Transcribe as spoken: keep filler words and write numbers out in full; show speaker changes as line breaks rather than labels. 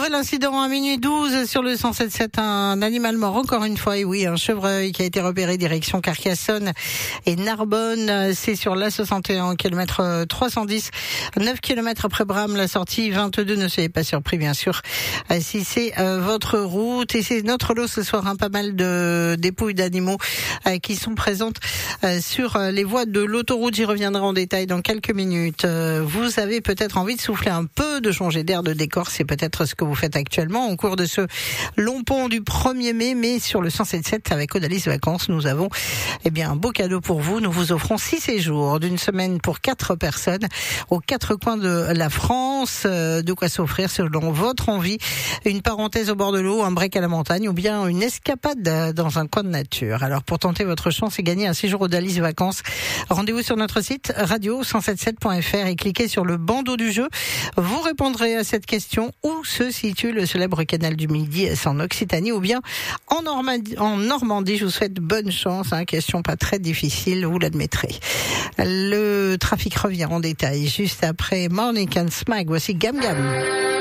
Nouvel incident à minuit douze sur le cent sept sept, un animal mort encore une fois, et oui, un chevreuil qui a été repéré direction Carcassonne et Narbonne. C'est sur l'A soixante et un, kilomètre trois cent dix, neuf kilomètres après Bram, la sortie vingt-deux. Ne soyez pas surpris, bien sûr, si c'est votre route. Et c'est notre lot ce soir, hein, pas mal de dépouilles d'animaux qui sont présentes sur les voies de l'autoroute. J'y reviendrai en détail dans quelques minutes. Vous avez peut-être envie de souffler un peu, de changer d'air, de décor. C'est peut-être ce que vous faites actuellement au cours de ce long pont du premier mai. Mais sur le cent sept sept, avec Odalis Vacances, nous avons eh bien un beau cadeau pour vous. Nous vous offrons six séjours d'une semaine pour quatre personnes aux quatre coins de la France. De quoi s'offrir selon votre envie. Une parenthèse au bord de l'eau, un break à la montagne ou bien une escapade dans un coin de nature. Alors pour tenter votre chance et gagner un séjour Odalis Vacances, rendez-vous sur notre site radio cent soixante-dix-sept point f r et cliquez sur le bandeau du jeu. Vous répondrez à cette question: où se situe le célèbre canal du Midi? Est-ce en Occitanie ou bien en Normandie? En Normandie, je vous souhaite bonne chance. Hein, question pas très difficile, vous l'admettrez. Le trafic revient en détail juste après Morning and Smag. Voici Gam Gam.